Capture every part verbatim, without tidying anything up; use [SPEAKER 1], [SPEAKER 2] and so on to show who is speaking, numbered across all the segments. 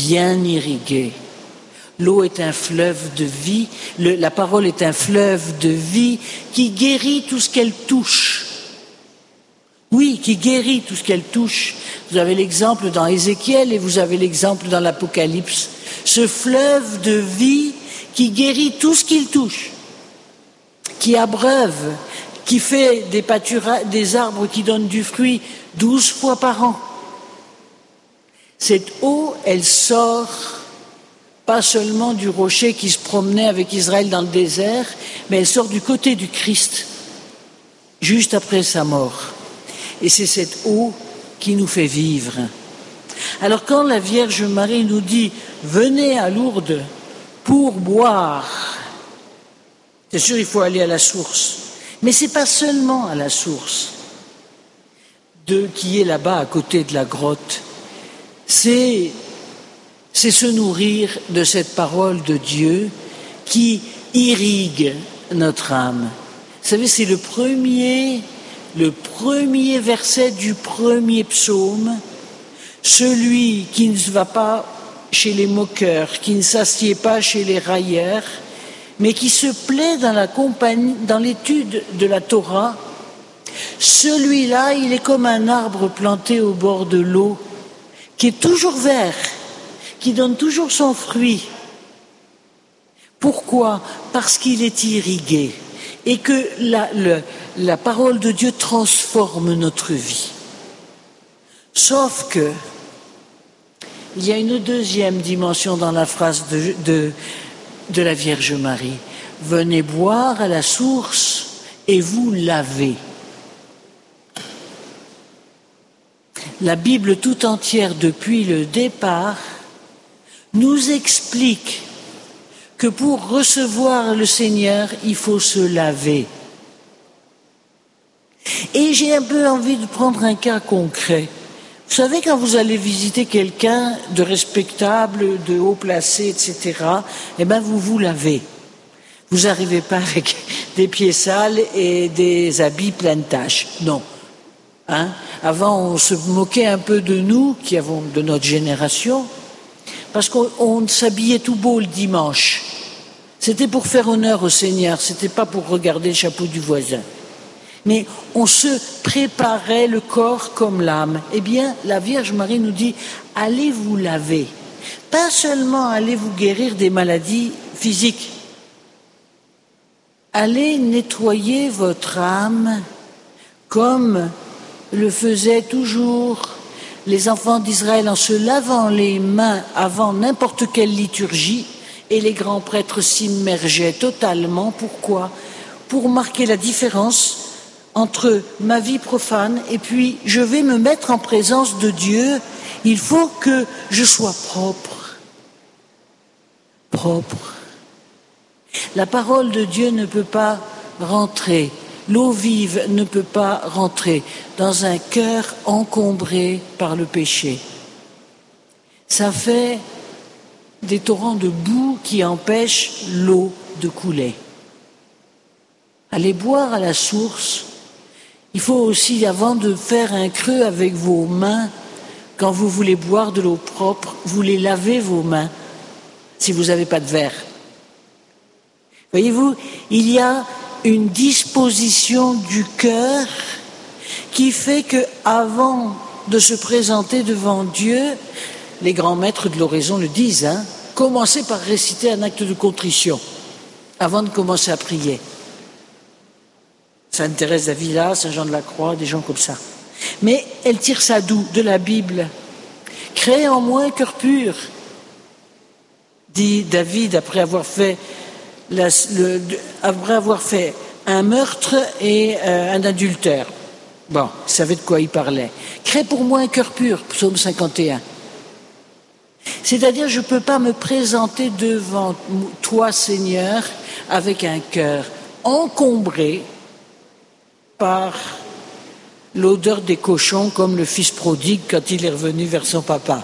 [SPEAKER 1] bien irriguée. L'eau est un fleuve de vie, le, la parole est un fleuve de vie qui guérit tout ce qu'elle touche. Oui, qui guérit tout ce qu'elle touche. Vous avez l'exemple dans Ézéchiel et vous avez l'exemple dans l'Apocalypse. Ce fleuve de vie qui guérit tout ce qu'il touche, qui abreuve, qui fait des, pâtura- des arbres qui donnent du fruit douze fois par an. Cette eau, elle sort pas seulement du rocher qui se promenait avec Israël dans le désert, mais elle sort du côté du Christ, juste après sa mort. Et c'est cette eau qui nous fait vivre. Alors quand la Vierge Marie nous dit « Venez à Lourdes pour boire », c'est sûr, il faut aller à la source. Mais ce n'est pas seulement à la source de, qui est là-bas à côté de la grotte. C'est, c'est se nourrir de cette parole de Dieu qui irrigue notre âme. Vous savez, c'est le premier, le premier verset du premier psaume. Celui qui ne va pas chez les moqueurs, qui ne s'assied pas chez les railleurs, mais qui se plaît dans la compagnie, dans l'étude de la Torah, celui-là, il est comme un arbre planté au bord de l'eau, qui est toujours vert, qui donne toujours son fruit. Pourquoi ? Parce qu'il est irrigué et que la, le, la parole de Dieu transforme notre vie. Sauf que il y a une deuxième dimension dans la phrase de, de, de la Vierge Marie. Venez boire à la source et vous lavez. La Bible tout entière, depuis le départ, nous explique que pour recevoir le Seigneur, il faut se laver. Et j'ai un peu envie de prendre un cas concret. Vous savez, quand vous allez visiter quelqu'un de respectable, de haut placé, et cetera, eh bien, vous vous lavez. Vous n'arrivez pas avec des pieds sales et des habits pleins de taches. Non. Hein? Avant, on se moquait un peu de nous, qui avons de notre génération, parce qu'on on s'habillait tout beau le dimanche. C'était pour faire honneur au Seigneur, c'était pas pour regarder le chapeau du voisin. Mais on se préparait le corps comme l'âme. Eh bien, la Vierge Marie nous dit, allez vous laver. Pas seulement allez vous guérir des maladies physiques. Allez nettoyer votre âme comme le faisaient toujours les enfants d'Israël en se lavant les mains avant n'importe quelle liturgie, et les grands prêtres s'immergeaient totalement. Pourquoi ? Pour marquer la différence entre ma vie profane et puis je vais me mettre en présence de Dieu. Il faut que je sois propre. Propre. La parole de Dieu ne peut pas rentrer, l'eau vive ne peut pas rentrer dans un cœur encombré par le péché. Ça fait des torrents de boue qui empêchent l'eau de couler. Allez boire à la source. Il faut aussi, avant de faire un creux avec vos mains, quand vous voulez boire de l'eau propre, vous les lavez vos mains, si vous n'avez pas de verre. Voyez-vous, il y a une disposition du cœur qui fait que, avant de se présenter devant Dieu, les grands maîtres de l'oraison le disent, hein, commencez par réciter un acte de contrition avant de commencer à prier. Sainte Thérèse d'Avila, Saint Jean de la Croix, des gens comme ça. Mais elle tire ça d'où ? De la Bible. Créez en moi un cœur pur, dit David après avoir fait, la, le, après avoir fait un meurtre et euh, un adultère. Bon, il savait de quoi il parlait. Crée pour moi un cœur pur, psaume cinquante et un. C'est-à-dire, je ne peux pas me présenter devant toi, Seigneur, avec un cœur encombré par l'odeur des cochons, comme le fils prodigue quand il est revenu vers son papa.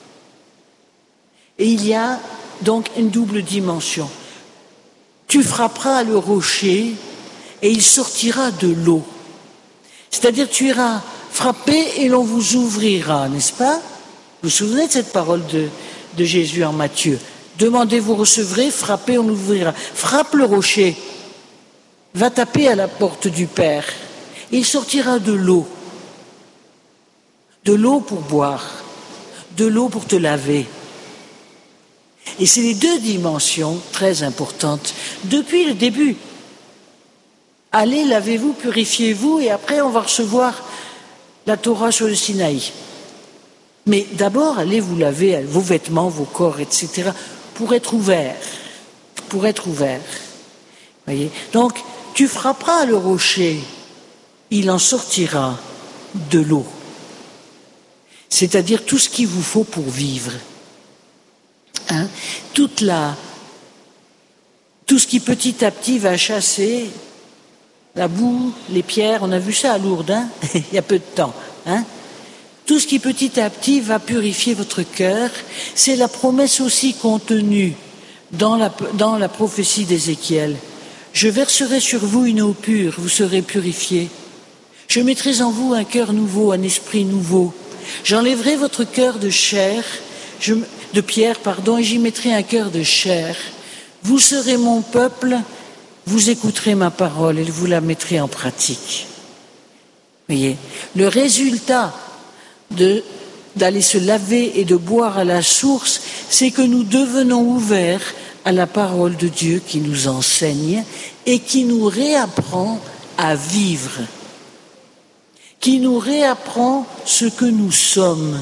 [SPEAKER 1] Et il y a donc une double dimension. Tu frapperas le rocher et il sortira de l'eau. C'est-à-dire, tu iras frapper et l'on vous ouvrira, n'est-ce pas ? Vous vous souvenez de cette parole de, de Jésus en Matthieu. Demandez, vous recevrez, frappez, on ouvrira. Frappe le rocher, va taper à la porte du Père. Il sortira de l'eau. De l'eau pour boire, de l'eau pour te laver. Et c'est les deux dimensions très importantes depuis le début. Allez, lavez-vous, purifiez-vous, et après on va recevoir la Torah sur le Sinaï. Mais d'abord, allez vous laver vos vêtements, vos corps, et cetera, pour être ouvert, pour être ouvert. Voyez. Donc, tu frapperas le rocher, il en sortira de l'eau. C'est-à-dire tout ce qu'il vous faut pour vivre. Hein? Toute la, tout ce qui petit à petit va chasser la boue, les pierres, on a vu ça à Lourdes, hein il y a peu de temps. Hein tout ce qui petit à petit va purifier votre cœur, c'est la promesse aussi contenue dans la, dans la prophétie d'Ézéchiel. Je verserai sur vous une eau pure, vous serez purifiés. Je mettrai en vous un cœur nouveau, un esprit nouveau. J'enlèverai votre cœur de chair, je, de pierre, pardon, et j'y mettrai un cœur de chair. Vous serez mon peuple, vous écouterez ma parole et vous la mettrez en pratique. Voyez, le résultat de, d'aller se laver et de boire à la source, c'est que nous devenons ouverts à la parole de Dieu qui nous enseigne et qui nous réapprend à vivre, qui nous réapprend ce que nous sommes,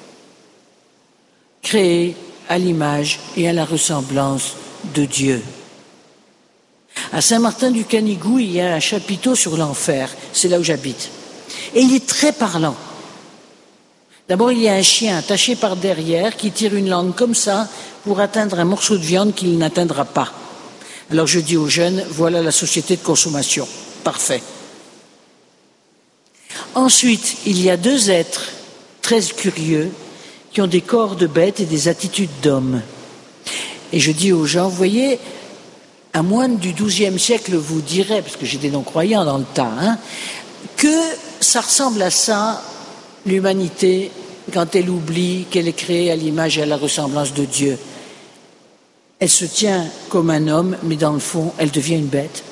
[SPEAKER 1] créés à l'image et à la ressemblance de Dieu. À Saint-Martin-du-Canigou, il y a un chapiteau sur l'enfer, c'est là où j'habite. Et il est très parlant. D'abord, il y a un chien attaché par derrière qui tire une langue comme ça pour atteindre un morceau de viande qu'il n'atteindra pas. Alors je dis aux jeunes, voilà la société de consommation. Parfait. Ensuite, il y a deux êtres très curieux qui ont des corps de bêtes et des attitudes d'hommes. Et je dis aux gens, vous voyez, un moine du douzième siècle vous dirait, parce que j'ai des non-croyants dans le tas, hein, que ça ressemble à ça, l'humanité, quand elle oublie qu'elle est créée à l'image et à la ressemblance de Dieu. Elle se tient comme un homme, mais dans le fond, elle devient une bête.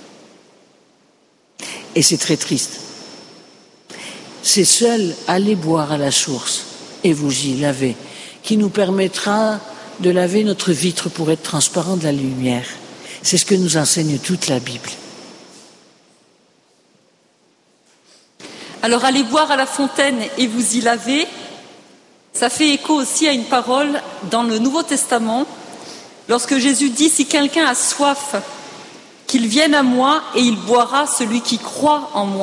[SPEAKER 1] Et c'est très triste. C'est seul aller boire à la source et vous y laver, qui nous permettra de laver notre vitre pour être transparent de la lumière. C'est ce que nous enseigne toute la Bible.
[SPEAKER 2] Alors allez boire à la fontaine et vous y laver, ça fait écho aussi à une parole dans le Nouveau Testament, lorsque Jésus dit « Si quelqu'un a soif, qu'il vienne à moi et il boira celui qui croit en moi ».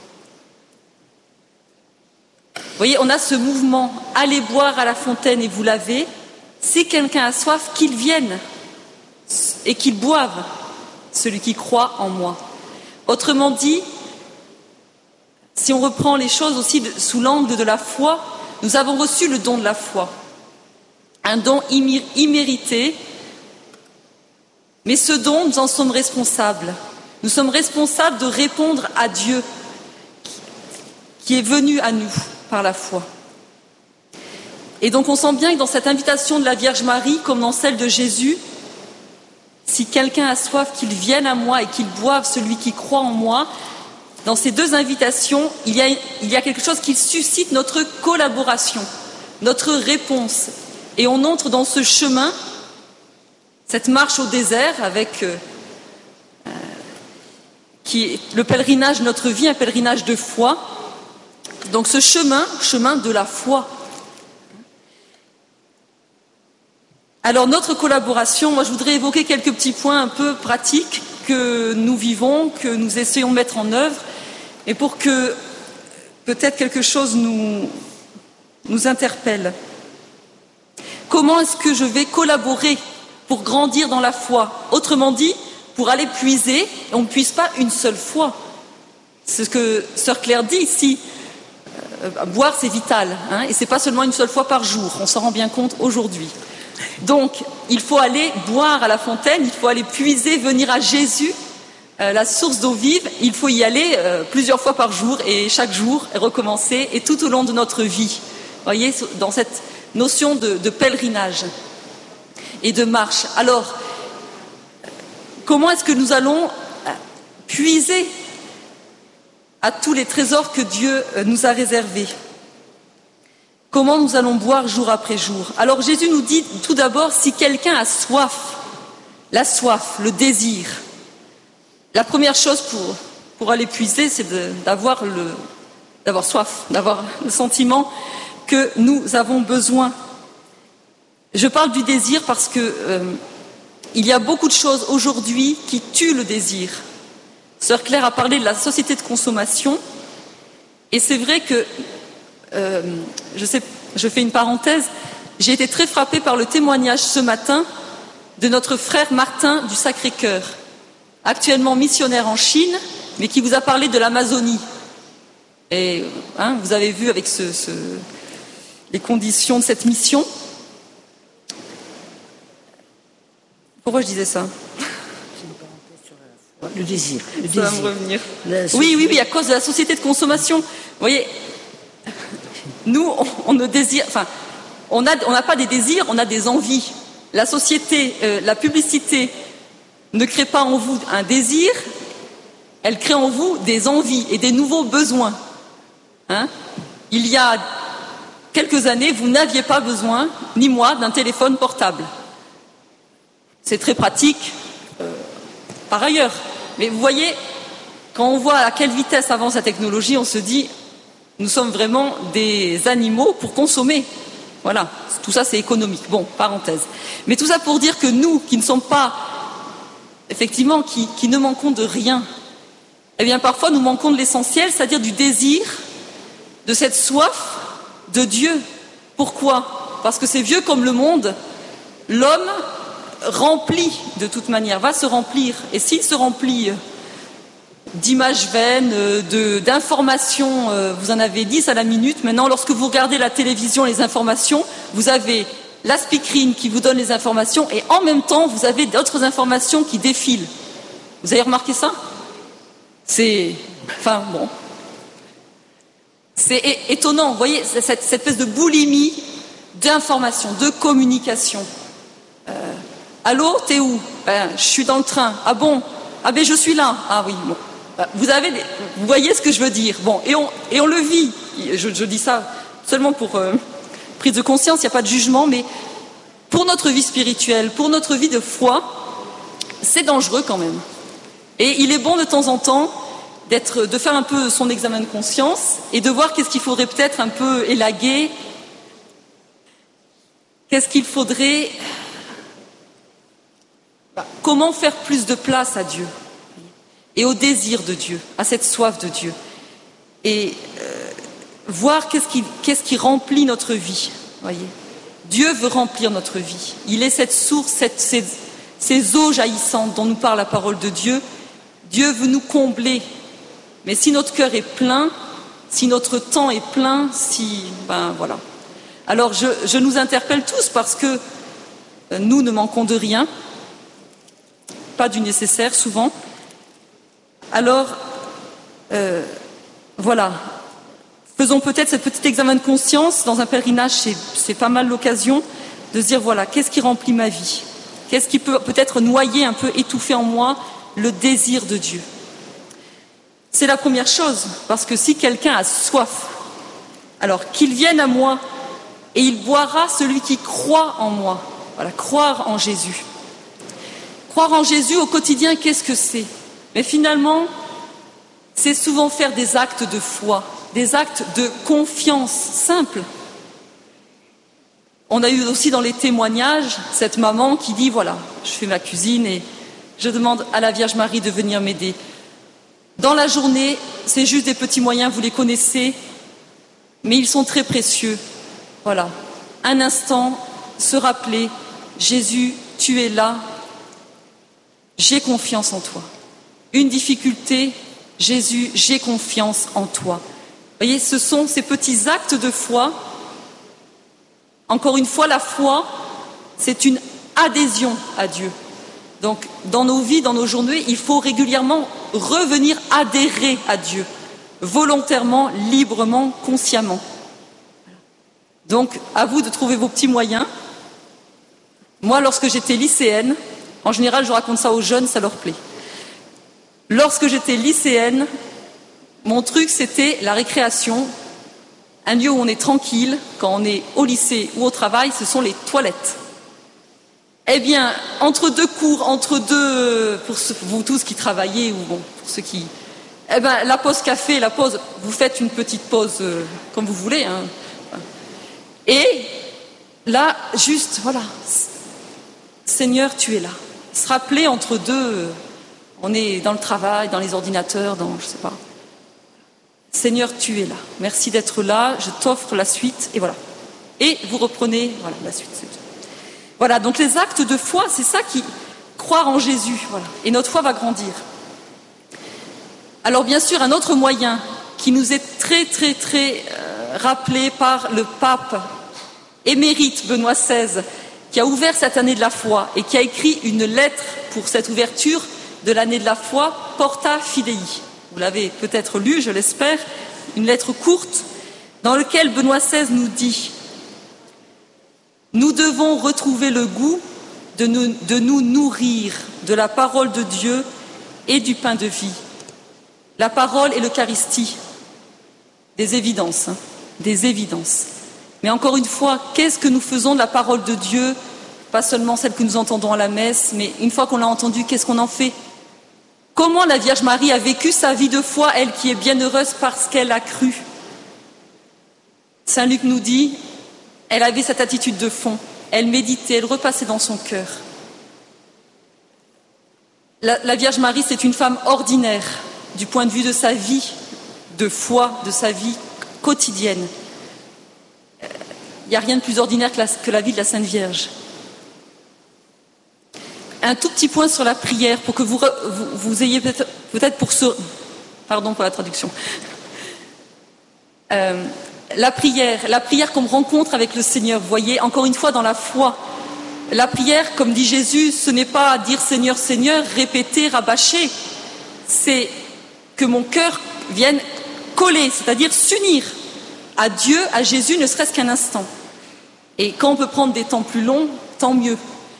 [SPEAKER 2] Vous voyez, on a ce mouvement « Allez boire à la fontaine et vous laver ». Si quelqu'un a soif, qu'il vienne et qu'il boive celui qui croit en moi. Autrement dit, si on reprend les choses aussi de, sous l'angle de la foi, nous avons reçu le don de la foi. Un don immé- immérité, mais ce don, nous en sommes responsables. Nous sommes responsables de répondre à Dieu qui est venu à nous par la foi. Et donc on sent bien que dans cette invitation de la Vierge Marie, comme dans celle de Jésus, si quelqu'un a soif, qu'il vienne à moi et qu'il boive celui qui croit en moi, dans ces deux invitations, il y a, il y a quelque chose qui suscite notre collaboration, notre réponse. Et on entre dans ce chemin, cette marche au désert avec euh, euh, qui est le pèlerinage de notre vie, un pèlerinage de foi. Donc ce chemin, chemin de la foi. Alors notre collaboration, moi je voudrais évoquer quelques petits points un peu pratiques que nous vivons, que nous essayons de mettre en œuvre, et pour que peut-être quelque chose nous, nous interpelle. Comment est-ce que je vais collaborer pour grandir dans la foi? Autrement dit, pour aller puiser, on ne puise pas une seule fois. C'est ce que Sœur Claire dit ici. Euh, boire, c'est vital, hein, et c'est pas seulement une seule fois par jour. On s'en rend bien compte aujourd'hui. Donc, il faut aller boire à la fontaine, il faut aller puiser, venir à Jésus, euh, la source d'eau vive. Il faut y aller euh, plusieurs fois par jour et chaque jour et recommencer et tout au long de notre vie. Vous voyez, dans cette notion de, de pèlerinage et de marche. Alors, comment est-ce que nous allons puiser à tous les trésors que Dieu nous a réservés? Comment nous allons boire jour après jour? Alors Jésus nous dit tout d'abord, si quelqu'un a soif, la soif, le désir, la première chose pour, pour aller puiser, c'est de, d'avoir, le, d'avoir soif, d'avoir le sentiment que nous avons besoin. Je parle du désir parce que euh, il y a beaucoup de choses aujourd'hui qui tuent le désir. Sœur Claire a parlé de la société de consommation, et c'est vrai que, euh, je sais, je fais une parenthèse, j'ai été très frappée par le témoignage ce matin de notre frère Martin du Sacré-Cœur, actuellement missionnaire en Chine, mais qui vous a parlé de l'Amazonie. Et hein, vous avez vu avec ce, ce, les conditions de cette mission. Pourquoi je disais ça?
[SPEAKER 1] Le désir. Le
[SPEAKER 2] ça
[SPEAKER 1] désir.
[SPEAKER 2] va me revenir.
[SPEAKER 1] La
[SPEAKER 2] Oui, oui, oui, à cause de la société de consommation. Vous voyez, nous, on, on ne désire, enfin, on a, on n'a pas des désirs, on a des envies. La société, euh, la publicité ne crée pas en vous un désir, elle crée en vous des envies et des nouveaux besoins. Hein? Il y a quelques années, vous n'aviez pas besoin, ni moi, d'un téléphone portable. C'est très pratique, euh, par ailleurs. Mais vous voyez, quand on voit à quelle vitesse avance la technologie, on se dit, nous sommes vraiment des animaux pour consommer. Voilà, tout ça c'est économique. Bon, parenthèse. Mais tout ça pour dire que nous, qui ne sommes pas, effectivement, qui, qui ne manquons de rien, eh bien parfois nous manquons de l'essentiel, c'est-à-dire du désir, de cette soif de Dieu. Pourquoi? Parce que c'est vieux comme le monde, l'homme rempli de toute manière, va se remplir. Et s'il se remplit d'images vaines, de, d'informations, vous en avez dix à la minute. Maintenant, lorsque vous regardez la télévision, les informations, vous avez la speakerine qui vous donne les informations et en même temps, vous avez d'autres informations qui défilent. Vous avez remarqué ça? C'est... Enfin, bon. C'est é- étonnant, vous voyez, cette, cette espèce de boulimie d'informations, de communication. Euh, Allô, t'es où? Ben, je suis dans le train. Ah bon? Ah ben je suis là. Ah oui, bon. Ben, vous avez, des... vous voyez ce que je veux dire. Bon, et on et on le vit. Je, je dis ça seulement pour euh, prise de conscience. Il n'y a pas de jugement, mais pour notre vie spirituelle, pour notre vie de foi, c'est dangereux quand même. Et il est bon de temps en temps d'être, de faire un peu son examen de conscience et de voir qu'est-ce qu'il faudrait peut-être un peu élaguer. Qu'est-ce qu'il faudrait Comment faire plus de place à Dieu et au désir de Dieu, à cette soif de Dieu, et euh, voir qu'est-ce qui, qu'est-ce qui remplit notre vie. Voyez, Dieu veut remplir notre vie. Il est cette source, cette, ces, ces eaux jaillissantes dont nous parle la parole de Dieu. Dieu veut nous combler. Mais si notre cœur est plein, si notre temps est plein, si ben voilà. Alors je, je nous interpelle tous parce que euh, nous ne manquons de rien. Pas du nécessaire souvent. Alors, euh, voilà. Faisons peut-être ce petit examen de conscience. Dans un pèlerinage, c'est, c'est pas mal l'occasion de se dire, voilà, qu'est-ce qui remplit ma vie? Qu'est-ce qui peut peut-être noyer, un peu étouffer en moi le désir de Dieu? C'est la première chose, parce que si quelqu'un a soif, alors qu'il vienne à moi et il boira celui qui croit en moi. Voilà, croire en Jésus. Croire en Jésus au quotidien, qu'est-ce que c'est? Mais finalement, c'est souvent faire des actes de foi, des actes de confiance simples. On a eu aussi dans les témoignages cette maman qui dit, voilà, je fais ma cuisine et je demande à la Vierge Marie de venir m'aider. Dans la journée, c'est juste des petits moyens, vous les connaissez, mais ils sont très précieux. Voilà, un instant, se rappeler, Jésus, tu es là, j'ai confiance en toi. Une difficulté, Jésus, j'ai confiance en toi. Vous voyez, ce sont ces petits actes de foi. Encore une fois, la foi, c'est une adhésion à Dieu. Donc, dans nos vies, dans nos journées, il faut régulièrement revenir adhérer à Dieu, volontairement, librement, consciemment. Donc, à vous de trouver vos petits moyens. Moi, lorsque j'étais lycéenne, en général, je raconte ça aux jeunes, ça leur plaît. Lorsque j'étais lycéenne, mon truc, c'était la récréation. Un lieu où on est tranquille, quand on est au lycée ou au travail, ce sont les toilettes. Eh bien, entre deux cours, entre deux, pour ceux, vous tous qui travaillez, ou bon, pour ceux qui... Eh bien, la pause café, la pause, vous faites une petite pause euh, comme vous voulez. Hein. Et là, juste, voilà, Seigneur, tu es là. Se rappeler entre deux, on est dans le travail, dans les ordinateurs, dans, je sais pas. Seigneur, tu es là. Merci d'être là. Je t'offre la suite. Et voilà. Et vous reprenez, voilà, la suite. Voilà. Donc les actes de foi, c'est ça qui croire en Jésus. Voilà. Et notre foi va grandir. Alors bien sûr, un autre moyen qui nous est très, très, très euh, rappelé par le pape émérite Benoît seize, qui a ouvert cette année de la foi et qui a écrit une lettre pour cette ouverture de l'année de la foi, Porta Fidei. Vous l'avez peut-être lu, je l'espère, une lettre courte dans laquelle Benoît seize nous dit « Nous devons retrouver le goût de nous, de nous nourrir de la parole de Dieu et du pain de vie. La parole et l'Eucharistie, des évidences, hein, des évidences. Mais encore une fois, qu'est-ce que nous faisons de la parole de Dieu? Pas seulement celle que nous entendons à la messe, mais une fois qu'on l'a entendue, qu'est-ce qu'on en fait? Comment la Vierge Marie a vécu sa vie de foi, elle qui est bienheureuse parce qu'elle a cru? Saint Luc nous dit, elle avait cette attitude de fond, elle méditait, elle repassait dans son cœur. La, la Vierge Marie, c'est une femme ordinaire du point de vue de sa vie de foi, de sa vie quotidienne. Il n'y a rien de plus ordinaire que la, que la vie de la Sainte Vierge. Un tout petit point sur la prière pour que vous, vous, vous ayez peut-être, peut-être pour ce... Pardon pour la traduction. Euh, la prière, la prière comme rencontre avec le Seigneur, vous voyez, encore une fois dans la foi. La prière, comme dit Jésus, ce n'est pas dire Seigneur, Seigneur, répéter, rabâcher. C'est que mon cœur vienne coller, c'est-à-dire s'unir à Dieu, à Jésus, ne serait-ce qu'un instant. Et quand on peut prendre des temps plus longs, tant mieux.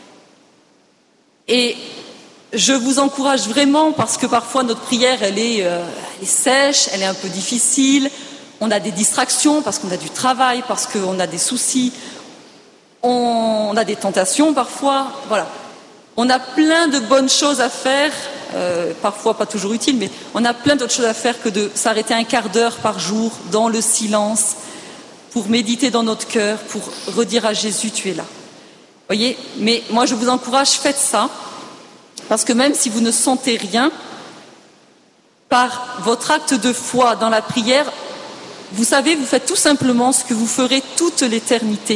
[SPEAKER 2] Et je vous encourage vraiment, parce que parfois notre prière, elle est, euh, elle est sèche, elle est un peu difficile, on a des distractions, parce qu'on a du travail, parce qu'on a des soucis, on a des tentations parfois, voilà. On a plein de bonnes choses à faire, euh, parfois pas toujours utiles, mais on a plein d'autres choses à faire que de s'arrêter un quart d'heure par jour dans le silence, pour méditer dans notre cœur, pour redire à Jésus, tu es là. Voyez, mais moi je vous encourage, faites ça, parce que même si vous ne sentez rien, par votre acte de foi dans la prière, vous savez, vous faites tout simplement ce que vous ferez toute l'éternité.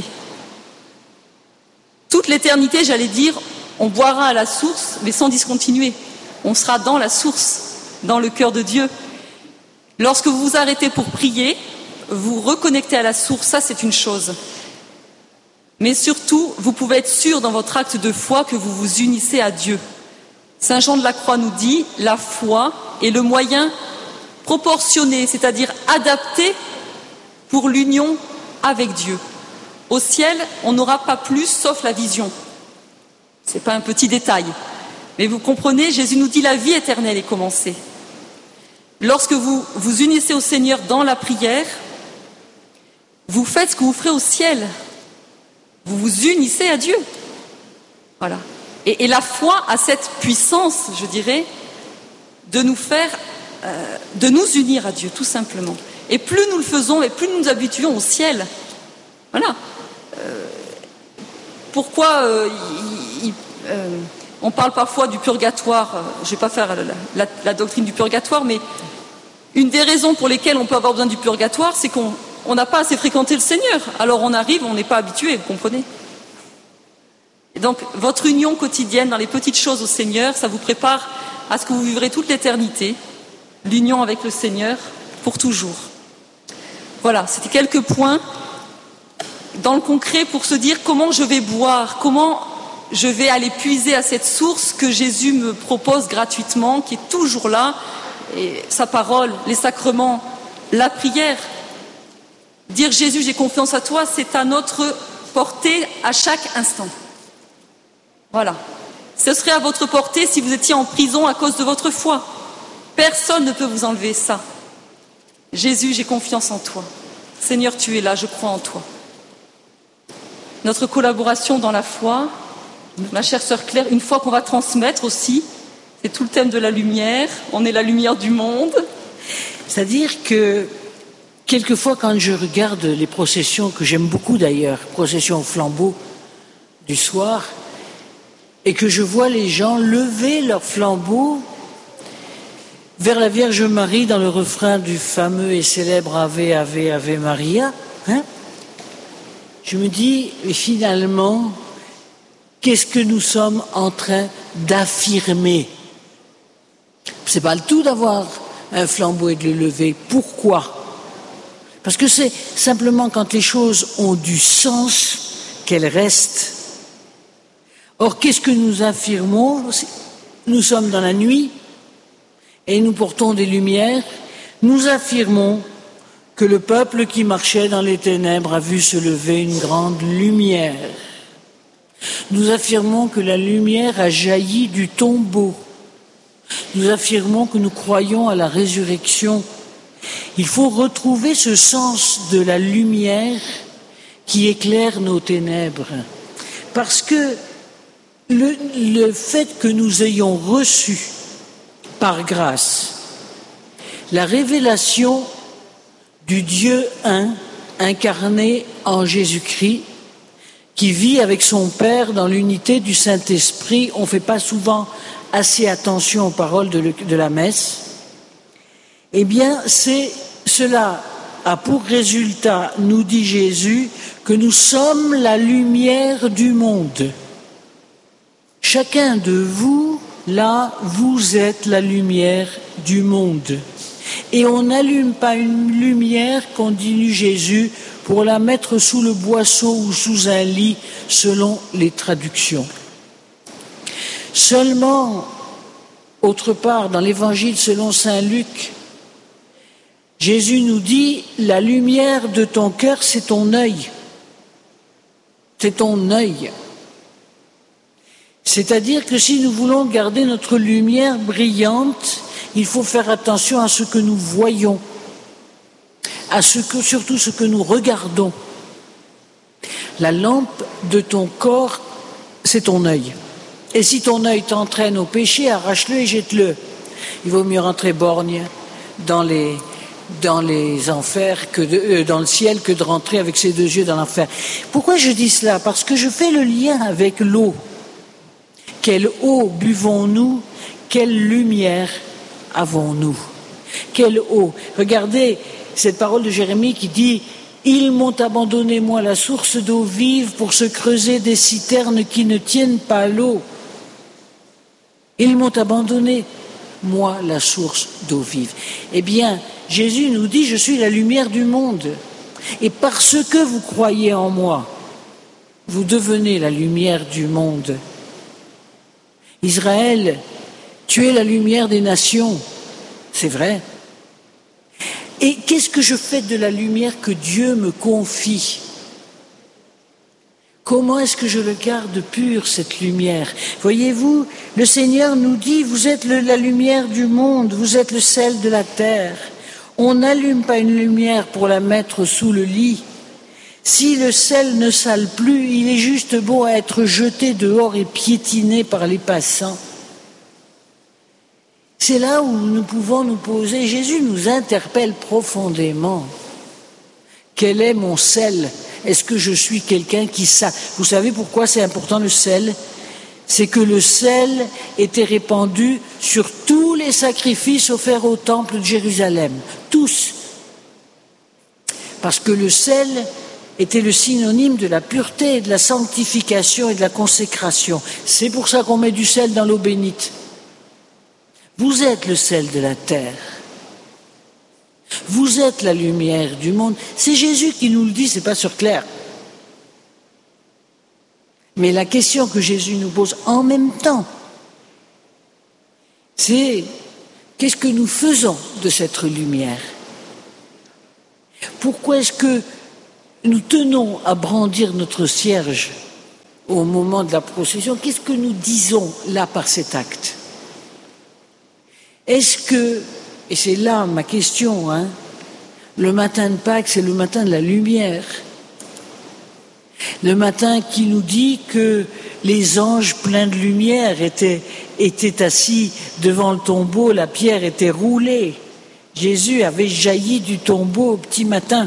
[SPEAKER 2] Toute l'éternité, j'allais dire, on boira à la source, mais sans discontinuer. On sera dans la source, dans le cœur de Dieu. Lorsque vous vous arrêtez pour prier, vous reconnectez à la source, ça c'est une chose. Mais surtout, vous pouvez être sûr dans votre acte de foi que vous vous unissez à Dieu. Saint Jean de la Croix nous dit, la foi est le moyen proportionné, c'est-à-dire adapté pour l'union avec Dieu. Au ciel, on n'aura pas plus sauf la vision. Ce n'est pas un petit détail. Mais vous comprenez, Jésus nous dit la vie éternelle est commencée. Lorsque vous vous unissez au Seigneur dans la prière, vous faites ce que vous ferez au ciel. Vous vous unissez à Dieu. Voilà. Et, et la foi a cette puissance, je dirais, de nous faire, euh, de nous unir à Dieu, tout simplement. Et plus nous le faisons, et plus nous nous habituons au ciel. Voilà. Euh, pourquoi euh, il, il, euh, on parle parfois du purgatoire, euh, je ne vais pas faire la, la, la doctrine du purgatoire, mais une des raisons pour lesquelles on peut avoir besoin du purgatoire, c'est qu'on on n'a pas assez fréquenté le Seigneur. Alors on arrive, on n'est pas habitué, vous comprenez? Et donc votre union quotidienne dans les petites choses au Seigneur, ça vous prépare à ce que vous vivrez toute l'éternité, l'union avec le Seigneur pour toujours. Voilà, c'était quelques points dans le concret pour se dire comment je vais boire, comment je vais aller puiser à cette source que Jésus me propose gratuitement, qui est toujours là, et sa parole, les sacrements, la prière. Dire Jésus, j'ai confiance à toi, c'est à notre portée à chaque instant. Voilà. Ce serait à votre portée si vous étiez en prison à cause de votre foi. Personne ne peut vous enlever ça. Jésus, j'ai confiance en toi. Seigneur, tu es là, je crois en toi. Notre collaboration dans la foi, ma chère sœur Claire, une fois qu'on va transmettre aussi, c'est tout le thème de la lumière, on est la lumière du monde.
[SPEAKER 1] C'est-à-dire que quelquefois quand je regarde les processions, que j'aime beaucoup d'ailleurs, processions au flambeau du soir, et que je vois les gens lever leur flambeau vers la Vierge Marie dans le refrain du fameux et célèbre Ave, Ave, Ave Maria, hein, je me dis, mais finalement, qu'est-ce que nous sommes en train d'affirmer? C'est pas le tout d'avoir un flambeau et de le lever. Pourquoi? Parce que c'est simplement quand les choses ont du sens qu'elles restent. Or, qu'est-ce que nous affirmons? Nous sommes dans la nuit et nous portons des lumières. Nous affirmons que le peuple qui marchait dans les ténèbres a vu se lever une grande lumière. Nous affirmons que la lumière a jailli du tombeau. Nous affirmons que nous croyons à la résurrection. Il faut retrouver ce sens de la lumière qui éclaire nos ténèbres. Parce que le, le fait que nous ayons reçu par grâce la révélation du Dieu un, incarné en Jésus-Christ, qui vit avec son Père dans l'unité du Saint-Esprit. On ne fait pas souvent assez attention aux paroles de, le, de la messe. Eh bien, c'est, cela a pour résultat, nous dit Jésus, que nous sommes la lumière du monde. Chacun de vous, là, vous êtes la lumière du monde. Et on n'allume pas une lumière, continue Jésus, pour la mettre sous le boisseau ou sous un lit, selon les traductions. Seulement, autre part, dans l'Évangile selon saint Luc, Jésus nous dit, la lumière de ton cœur, c'est ton œil. C'est ton œil. C'est-à-dire que si nous voulons garder notre lumière brillante, il faut faire attention à ce que nous voyons, à ce que, surtout ce que nous regardons. La lampe de ton corps, c'est ton œil. Et si ton œil t'entraîne au péché, arrache-le et jette-le. Il vaut mieux rentrer borgne dans les, dans les enfers, que de, euh, dans le ciel, que de rentrer avec ses deux yeux dans l'enfer. Pourquoi je dis cela? Parce que je fais le lien avec l'eau. Quelle eau buvons-nous? Quelle lumière avons-nous? Quelle eau? Regardez cette parole de Jérémie qui dit « Ils m'ont abandonné, moi, la source d'eau vive pour se creuser des citernes qui ne tiennent pas l'eau. Ils m'ont abandonné, moi, la source d'eau vive. » Eh bien, Jésus nous dit « Je suis la lumière du monde. Et parce que vous croyez en moi, vous devenez la lumière du monde. » Israël, tu es la lumière des nations. C'est vrai. Et qu'est-ce que je fais de la lumière que Dieu me confie? Comment est-ce que je le garde pure, cette lumière? Voyez-vous, le Seigneur nous dit, vous êtes le, la lumière du monde, vous êtes le sel de la terre. On n'allume pas une lumière pour la mettre sous le lit. Si le sel ne sale plus, il est juste beau à être jeté dehors et piétiné par les passants. C'est là où nous pouvons nous poser. Jésus nous interpelle profondément. Quel est mon sel? Est-ce que je suis quelqu'un qui sale? Vous savez pourquoi c'est important le sel? C'est que le sel était répandu sur tous les sacrifices offerts au temple de Jérusalem. Tous. Parce que le sel était le synonyme de la pureté, de la sanctification et de la consécration. C'est pour ça qu'on met du sel dans l'eau bénite. Vous êtes le sel de la terre. Vous êtes la lumière du monde. C'est Jésus qui nous le dit, c'est pas sur Claire. Mais la question que Jésus nous pose en même temps, c'est qu'est-ce que nous faisons de cette lumière? Pourquoi est-ce que nous tenons à brandir notre cierge au moment de la procession, qu'est-ce que nous disons là par cet acte? Est-ce que, et c'est là ma question, hein, le matin de Pâques, c'est le matin de la lumière. Le matin qui nous dit que les anges pleins de lumière étaient, étaient assis devant le tombeau, la pierre était roulée. Jésus avait jailli du tombeau au petit matin.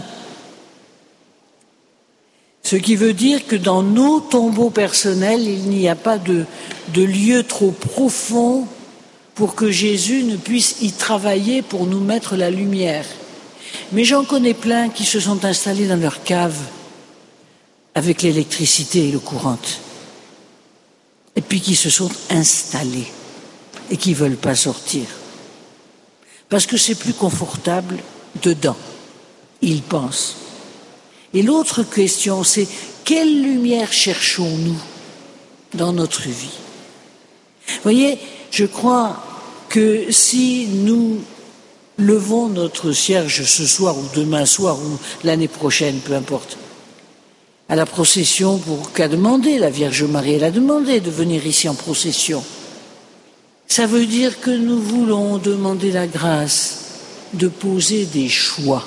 [SPEAKER 1] Ce qui veut dire que dans nos tombeaux personnels, il n'y a pas de, de lieu trop profond pour que Jésus ne puisse y travailler pour nous mettre la lumière. Mais j'en connais plein qui se sont installés dans leur cave avec l'électricité et l'eau courante, et puis qui se sont installés et qui ne veulent pas sortir. Parce que c'est plus confortable dedans, ils pensent. Et l'autre question, c'est quelle lumière cherchons-nous dans notre vie? Vous voyez, je crois que si nous levons notre cierge ce soir ou demain soir ou l'année prochaine, peu importe, à la procession pour qu'a demandé la Vierge Marie, elle a demandé de venir ici en procession. Ça veut dire que nous voulons demander la grâce de poser des choix.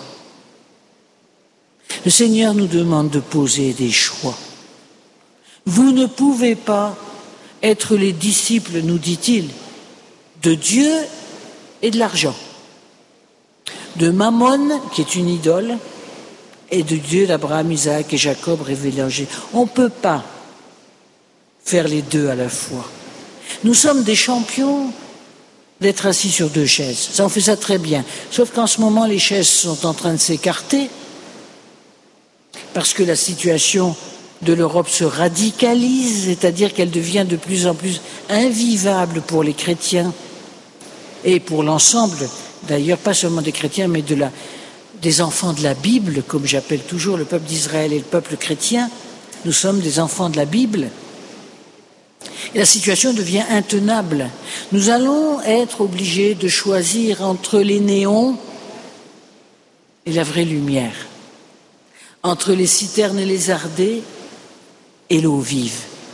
[SPEAKER 1] Le Seigneur nous demande de poser des choix. Vous ne pouvez pas être les disciples, nous dit-il, de Dieu et de l'argent, de Mammon, qui est une idole, et de Dieu d'Abraham, Isaac et Jacob révélé en Jésus. On ne peut pas faire les deux à la fois. Nous sommes des champions d'être assis sur deux chaises. Ça, on fait ça très bien. Sauf qu'en ce moment, les chaises sont en train de s'écarter parce que la situation de l'Europe se radicalise, c'est-à-dire qu'elle devient de plus en plus invivable pour les chrétiens et pour l'ensemble, d'ailleurs pas seulement des chrétiens, mais de la, des enfants de la Bible, comme j'appelle toujours le peuple d'Israël et le peuple chrétien. Nous sommes des enfants de la Bible. Et la situation devient intenable. Nous allons être obligés de choisir entre les néons et la vraie lumière, entre les citernes et les ardés et l'eau vive.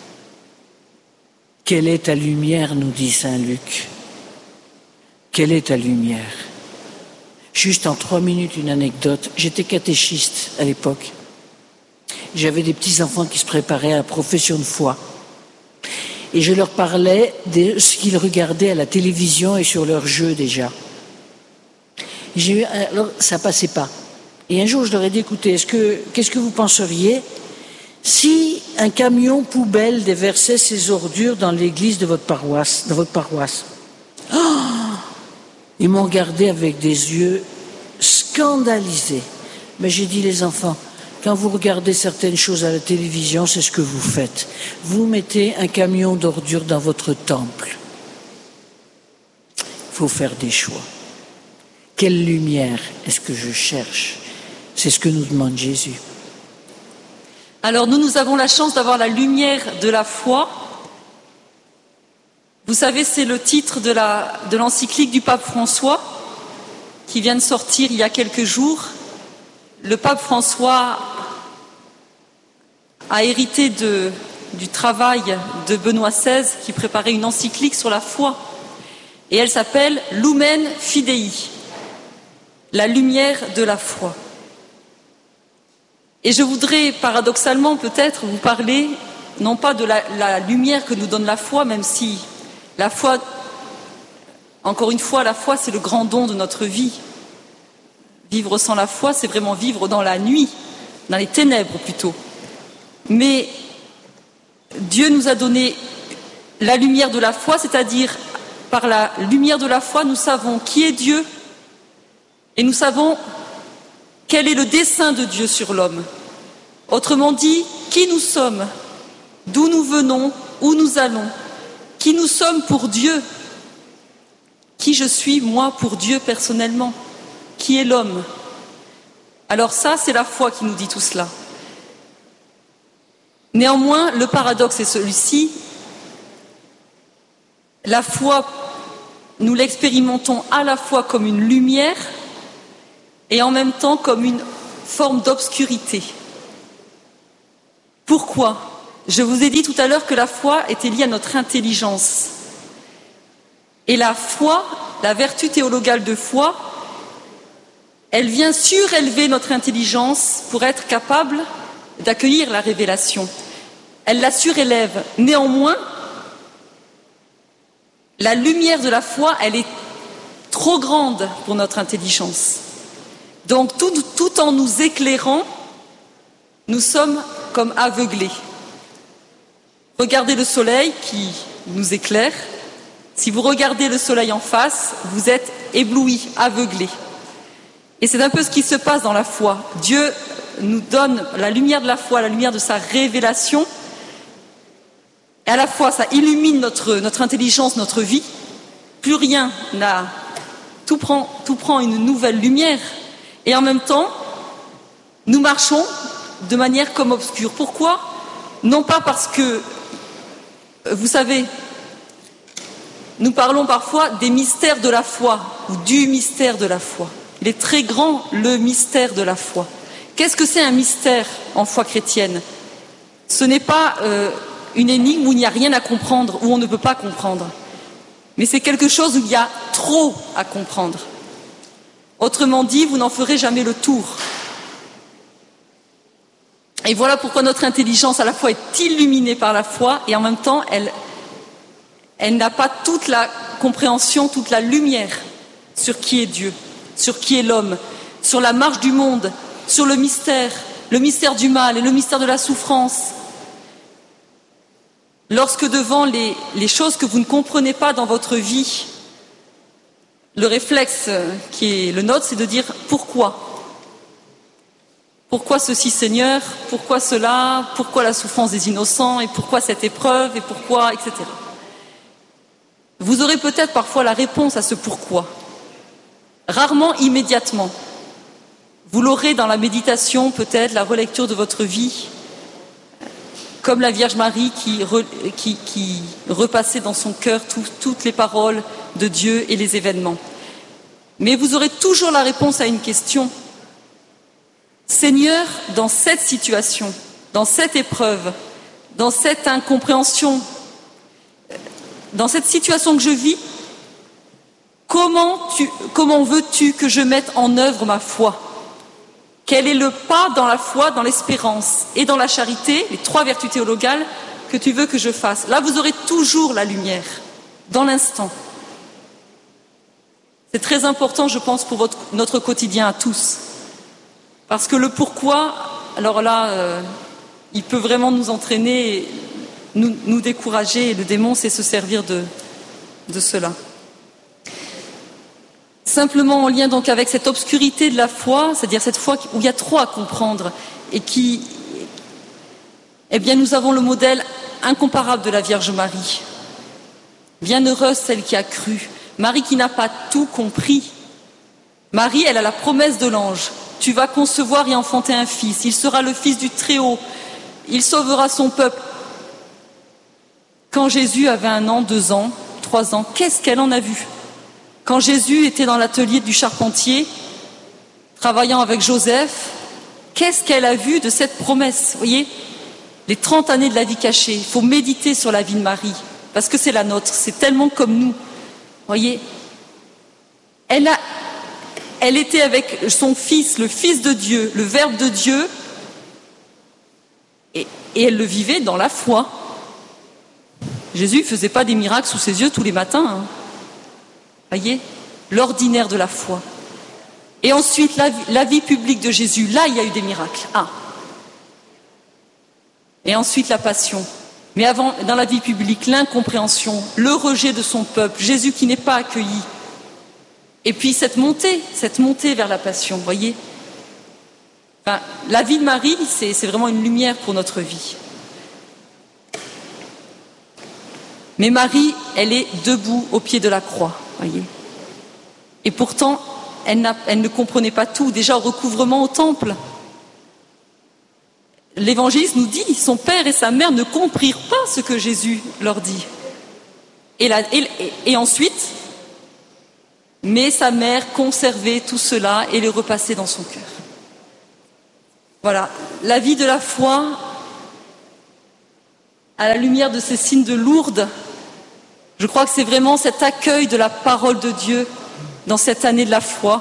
[SPEAKER 1] Quelle est ta lumière, nous dit saint Luc. Quelle est ta lumière? Juste en trois minutes, une anecdote. J'étais catéchiste à l'époque. J'avais des petits-enfants qui se préparaient à la profession de foi. Et je leur parlais de ce qu'ils regardaient à la télévision et sur leurs jeux déjà. J'ai eu, alors, ça passait pas. Et un jour, je leur ai dit, écoutez, est-ce que, qu'est-ce que vous penseriez si un camion poubelle déversait ses ordures dans l'église de votre paroisse, dans votre paroisse? Oh, ils m'ont regardé avec des yeux scandalisés. Mais j'ai dit, les enfants, quand vous regardez certaines choses à la télévision, c'est ce que vous faites. Vous mettez un camion d'ordures dans votre temple. Il faut faire des choix. Quelle lumière est-ce que je cherche? C'est ce que nous demande Jésus.
[SPEAKER 2] Alors nous, nous avons la chance d'avoir la lumière de la foi. Vous savez, c'est le titre de, la, de l'encyclique du pape François qui vient de sortir il y a quelques jours. Le pape François a hérité de, du travail de Benoît seize qui préparait une encyclique sur la foi. Et elle s'appelle Lumen Fidei, la lumière de la foi. Et je voudrais paradoxalement peut-être vous parler, non pas de la, la lumière que nous donne la foi, même si la foi, encore une fois, la foi c'est le grand don de notre vie. Vivre sans la foi, c'est vraiment vivre dans la nuit, dans les ténèbres plutôt. Mais Dieu nous a donné la lumière de la foi, c'est-à-dire par la lumière de la foi, nous savons qui est Dieu et nous savons quel est le dessein de Dieu sur l'homme. Autrement dit, qui nous sommes, d'où nous venons, où nous allons, qui nous sommes pour Dieu, qui je suis moi pour Dieu personnellement, qui est l'homme. Alors ça, c'est la foi qui nous dit tout cela. Néanmoins, le paradoxe est celui-ci. La foi, nous l'expérimentons à la fois comme une lumière et en même temps comme une forme d'obscurité. Pourquoi ? Je vous ai dit tout à l'heure que la foi était liée à notre intelligence. Et la foi, la vertu théologale de foi, elle vient surélever notre intelligence pour être capable d'accueillir la révélation. Elle la surélève. Néanmoins, la lumière de la foi, elle est trop grande pour notre intelligence. Donc, tout, tout en nous éclairant, nous sommes comme aveuglés. Regardez le soleil qui nous éclaire. Si vous regardez le soleil en face, vous êtes éblouis, aveuglés. Et c'est un peu ce qui se passe dans la foi. Dieu nous donne la lumière de la foi, la lumière de sa révélation. Et à la fois, ça illumine notre, notre intelligence, notre vie. Plus rien n'a... Tout prend, tout prend une nouvelle lumière. Et en même temps, nous marchons de manière comme obscure. Pourquoi ? Non pas parce que, vous savez, nous parlons parfois des mystères de la foi, ou du mystère de la foi. Il est très grand, le mystère de la foi. Qu'est-ce que c'est un mystère en foi chrétienne ? Ce n'est pas euh, une énigme où il n'y a rien à comprendre, où on ne peut pas comprendre. Mais c'est quelque chose où il y a trop à comprendre. Autrement dit, vous n'en ferez jamais le tour. Et voilà pourquoi notre intelligence à la fois est illuminée par la foi et en même temps, elle, elle n'a pas toute la compréhension, toute la lumière sur qui est Dieu, sur qui est l'homme, sur la marche du monde, sur le mystère, le mystère du mal et le mystère de la souffrance. Lorsque devant les, les choses que vous ne comprenez pas dans votre vie, le réflexe qui est le nôtre, c'est de dire pourquoi ? Pourquoi ceci, Seigneur ? Pourquoi cela ? Pourquoi la souffrance des innocents ? Et pourquoi cette épreuve ? Et pourquoi, et cetera. Vous aurez peut-être parfois la réponse à ce pourquoi. Rarement immédiatement. Vous l'aurez dans la méditation, peut-être, la relecture de votre vie, comme la Vierge Marie qui, re, qui, qui repassait dans son cœur tout, toutes les paroles de Dieu et les événements. Mais vous aurez toujours la réponse à une question. Seigneur, dans cette situation, dans cette épreuve, dans cette incompréhension, dans cette situation que je vis, comment, tu, comment veux-tu que je mette en œuvre ma foi ? Quel est le pas dans la foi, dans l'espérance et dans la charité, les trois vertus théologales, que tu veux que je fasse ? Là, vous aurez toujours la lumière, dans l'instant. C'est très important, je pense, pour votre, notre quotidien à tous. Parce que le pourquoi, alors là, euh, il peut vraiment nous entraîner, nous, nous décourager, et le démon sait se servir de, de cela. Simplement en lien donc avec cette obscurité de la foi, c'est-à-dire cette foi où il y a trop à comprendre et qui, eh bien, nous avons le modèle incomparable de la Vierge Marie. Bienheureuse celle qui a cru. Marie qui n'a pas tout compris. Marie, elle a la promesse de l'ange. Tu vas concevoir et enfanter un fils. Il sera le fils du Très-Haut. Il sauvera son peuple. Quand Jésus avait un an, deux ans, trois ans, qu'est-ce qu'elle en a vu ? Quand Jésus était dans l'atelier du charpentier, travaillant avec Joseph, qu'est-ce qu'elle a vu de cette promesse ? Vous voyez, les trente années de la vie cachée, il faut méditer sur la vie de Marie, parce que c'est la nôtre, c'est tellement comme nous. Vous voyez, elle, a, elle était avec son fils, le fils de Dieu, le Verbe de Dieu, et, et elle le vivait dans la foi. Jésus ne faisait pas des miracles sous ses yeux tous les matins, hein. Voyez, l'ordinaire de la foi. Et ensuite, la, la vie publique de Jésus, là, il y a eu des miracles. Ah. Et ensuite, la passion. Mais avant, dans la vie publique, l'incompréhension, le rejet de son peuple, Jésus qui n'est pas accueilli. Et puis cette montée, cette montée vers la passion, voyez. Enfin, la vie de Marie, c'est, c'est vraiment une lumière pour notre vie. Mais Marie, elle est debout au pied de la croix. Voyez. Et pourtant, elle, n'a, elle ne comprenait pas tout. Déjà au recouvrement au temple, l'évangéliste nous dit, son père et sa mère ne comprirent pas ce que Jésus leur dit. Et, la, et, et ensuite, mais sa mère conservait tout cela et le repassait dans son cœur. Voilà, la vie de la foi, à la lumière de ces signes de Lourdes. Je crois que c'est vraiment cet accueil de la parole de Dieu dans cette année de la foi.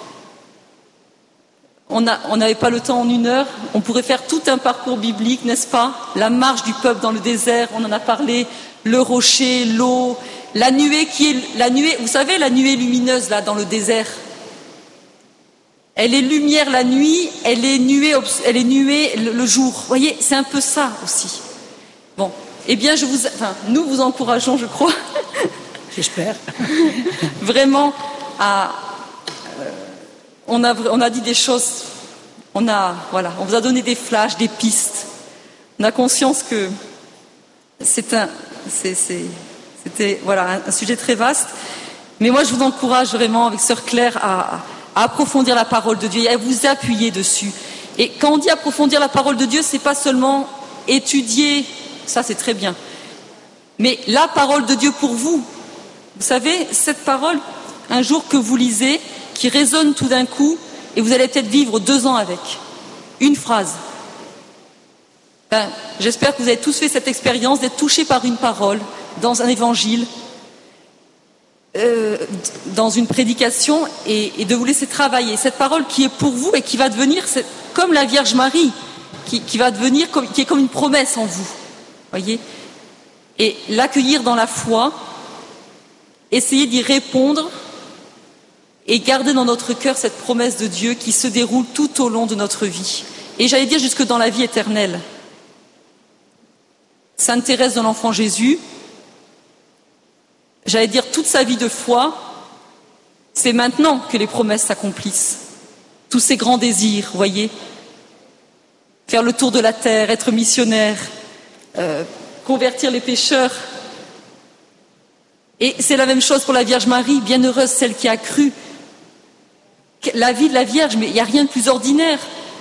[SPEAKER 2] On n'avait pas le temps en une heure, on pourrait faire tout un parcours biblique, n'est-ce pas? La marche du peuple dans le désert, on en a parlé, le rocher, l'eau, la nuée qui est la nuée, vous savez la nuée lumineuse là dans le désert. Elle est lumière la nuit, elle est nuée, elle est nuée le, le jour. Vous voyez, c'est un peu ça aussi. Bon, eh bien, je vous, enfin, nous vous encourageons, je crois.
[SPEAKER 1] J'espère.
[SPEAKER 2] Vraiment à. Euh, on a, on a dit des choses. On a, voilà, on vous a donné des flashs, des pistes. On a conscience que c'est un, c'est, c'est, c'était, voilà, un, un sujet très vaste. Mais moi, je vous encourage vraiment, avec Sœur Claire, à. à approfondir la parole de Dieu et à vous appuyer dessus. Et quand on dit approfondir la parole de Dieu, c'est pas seulement étudier, ça c'est très bien, mais la parole de Dieu pour vous. Vous savez, cette parole, un jour que vous lisez, qui résonne tout d'un coup, et vous allez peut-être vivre deux ans avec, une phrase. Ben, j'espère que vous avez tous fait cette expérience d'être touchés par une parole, dans un évangile, Euh, dans une prédication et, et de vous laisser travailler cette parole qui est pour vous et qui va devenir comme la Vierge Marie qui, qui va devenir comme, qui est comme une promesse en vous, voyez, et l'accueillir dans la foi, essayer d'y répondre et garder dans notre cœur cette promesse de Dieu qui se déroule tout au long de notre vie et j'allais dire jusque dans la vie éternelle. Sainte Thérèse de l'Enfant Jésus, j'allais dire toute sa vie de foi, c'est maintenant que les promesses s'accomplissent. Tous ces grands désirs, vous voyez, faire le tour de la terre, être missionnaire, euh, convertir les pécheurs. Et c'est la même chose pour la Vierge Marie, bienheureuse celle qui a cru. La vie de la Vierge, mais il n'y a rien de plus ordinaire.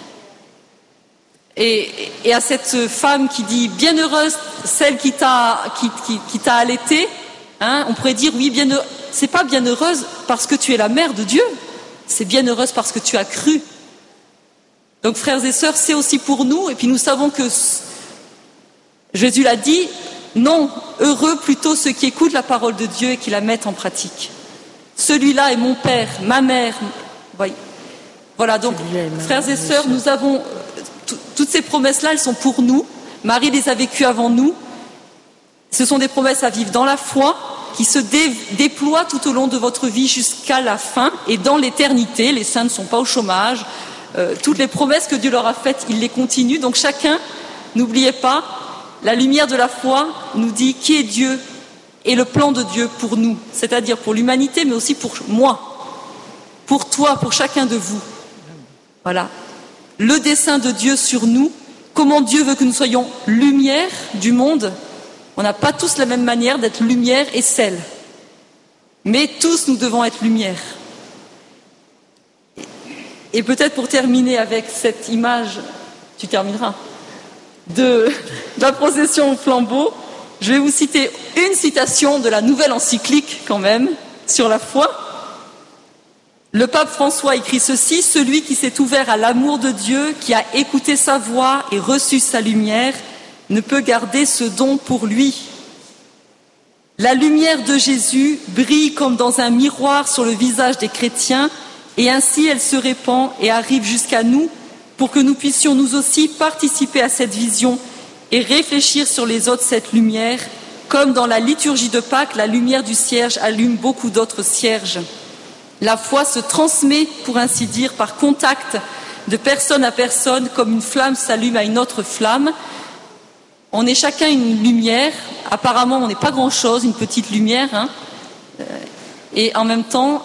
[SPEAKER 2] Et, et à cette femme qui dit bienheureuse celle qui t'a, qui, qui, qui t'a allaitée, hein, on pourrait dire oui, bienheureuse. C'est pas bienheureuse parce que tu es la mère de Dieu, c'est bienheureuse parce que tu as cru. Donc frères et sœurs, c'est aussi pour nous, et puis nous savons que Jésus l'a dit, non, heureux plutôt ceux qui écoutent la parole de Dieu et qui la mettent en pratique. Celui-là est mon père, ma mère. Oui. Voilà, donc frères et sœurs, nous avons toutes ces promesses-là, elles sont pour nous. Marie les a vécues avant nous. Ce sont des promesses à vivre dans la foi, qui se dé- déploient tout au long de votre vie jusqu'à la fin et dans l'éternité. Les saints ne sont pas au chômage. Euh, toutes les promesses que Dieu leur a faites, il les continue. Donc chacun, n'oubliez pas, la lumière de la foi nous dit qui est Dieu et le plan de Dieu pour nous, c'est-à-dire pour l'humanité, mais aussi pour moi, pour toi, pour chacun de vous. Voilà. Le dessein de Dieu sur nous, comment Dieu veut que nous soyons lumière du monde. On n'a pas tous la même manière d'être lumière et sel. Mais tous nous devons être lumière. Et peut-être pour terminer avec cette image, tu termineras, de, de la procession au flambeau, je vais vous citer une citation de la nouvelle encyclique quand même, sur la foi. Le pape François écrit ceci: celui qui s'est ouvert à l'amour de Dieu, qui a écouté sa voix et reçu sa lumière, ne peut garder ce don pour lui. La lumière de Jésus brille comme dans un miroir sur le visage des chrétiens et ainsi elle se répand et arrive jusqu'à nous pour que nous puissions nous aussi participer à cette vision et réfléchir sur les autres cette lumière, comme dans la liturgie de Pâques, la lumière du cierge allume beaucoup d'autres cierges. La foi se transmet, pour ainsi dire, par contact de personne à personne, comme une flamme s'allume à une autre flamme. On est chacun une lumière, apparemment on n'est pas grand-chose, une petite lumière, hein. Et en même temps,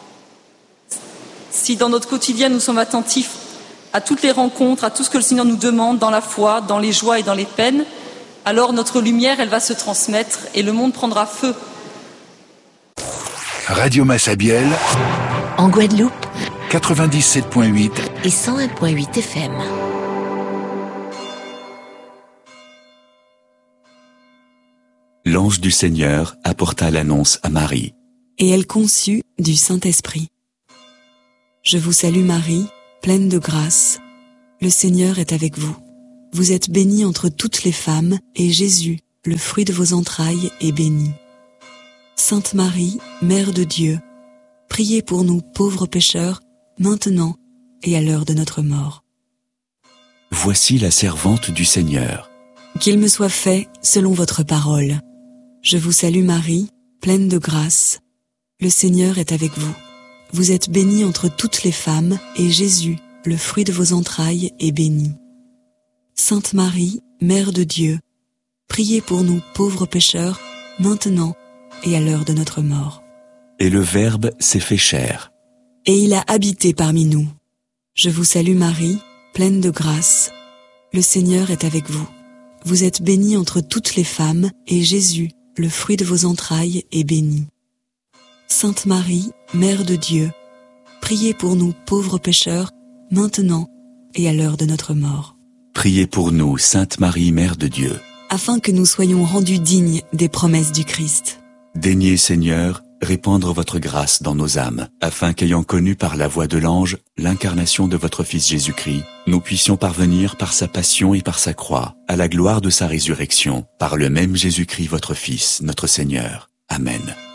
[SPEAKER 2] si dans notre quotidien nous sommes attentifs à toutes les rencontres, à tout ce que le Seigneur nous demande dans la foi, dans les joies et dans les peines, alors notre lumière, elle va se transmettre et le monde prendra feu.
[SPEAKER 3] Radio Massabielle,
[SPEAKER 4] en Guadeloupe,
[SPEAKER 3] quatre-vingt-dix-sept point huit
[SPEAKER 4] et cent un point huit F M.
[SPEAKER 5] L'ange du Seigneur apporta l'annonce à Marie.
[SPEAKER 6] Et elle conçut du Saint-Esprit. Je vous salue Marie, pleine de grâce. Le Seigneur est avec vous. Vous êtes bénie entre toutes les femmes, et Jésus, le fruit de vos entrailles est béni. Sainte Marie, Mère de Dieu, priez pour nous pauvres pécheurs, maintenant et à l'heure de notre mort.
[SPEAKER 5] Voici la servante du Seigneur.
[SPEAKER 6] Qu'il me soit fait selon votre parole. Je vous salue Marie, pleine de grâce. Le Seigneur est avec vous. Vous êtes bénie entre toutes les femmes, et Jésus, le fruit de vos entrailles, est béni. Sainte Marie, Mère de Dieu, priez pour nous pauvres pécheurs, maintenant et à l'heure de notre mort.
[SPEAKER 5] Et le Verbe s'est fait chair.
[SPEAKER 6] Et il a habité parmi nous. Je vous salue Marie, pleine de grâce. Le Seigneur est avec vous. Vous êtes bénie entre toutes les femmes, et Jésus, le fruit de vos entrailles, est béni. Sainte Marie, Mère de Dieu, priez pour nous pauvres pécheurs, maintenant et à l'heure de notre mort.
[SPEAKER 5] Priez pour nous, Sainte Marie, Mère de Dieu.
[SPEAKER 6] Afin que nous soyons rendus dignes des promesses du Christ.
[SPEAKER 5] Daignez, Seigneur, répandre votre grâce dans nos âmes, afin qu'ayant connu par la voix de l'ange l'incarnation de votre Fils Jésus-Christ, nous puissions parvenir par sa passion et par sa croix, à la gloire de sa résurrection, par le même Jésus-Christ votre Fils, notre Seigneur. Amen.